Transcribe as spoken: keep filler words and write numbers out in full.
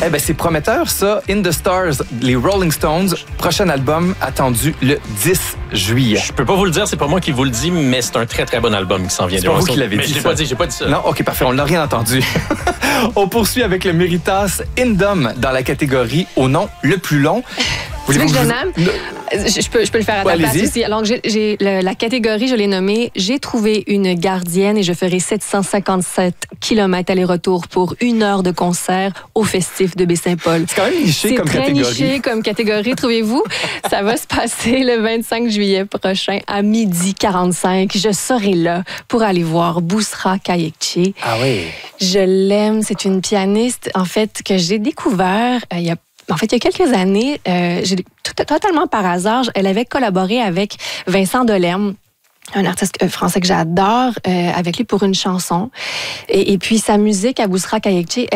Eh ben c'est prometteur, ça. In the Stars, les Rolling Stones, prochain album attendu le dix juillet. Je peux pas vous le dire, c'est pas moi qui vous le dis, mais c'est un très très bon album qui s'en vient. C'est pas vous qui l'avez dit. Mais je l'ai ça. pas dit, j'ai pas dit ça. Non, ok, parfait, on l'a rien entendu. On poursuit avec le Méritas Indom dans la catégorie au nom le plus long. Tu veux que je vous... le nomme? Je, je, peux, je peux le faire à ta ouais, place allez-y. aussi. Alors, j'ai, j'ai, le, la catégorie, je l'ai nommée « J'ai trouvé une gardienne » et je ferai sept cent cinquante-sept kilomètres aller-retour pour une heure de concert au Festif de Baie-Saint-Paul. C'est quand même niché comme catégorie. C'est très niché comme catégorie, trouvez-vous. Ça va se passer le vingt-cinq juillet prochain à midi quarante-cinq. Je serai là pour aller voir Bousra Kayekci. Ah oui? Je l'aime. C'est une pianiste, en fait, que j'ai découvert euh, il y a En fait, il y a quelques années, euh, j'ai, tout, totalement par hasard, elle avait collaboré avec Vincent Delerme, un artiste français que j'adore, euh, avec lui pour une chanson. Et, et puis, sa musique à Bousra Kayekci,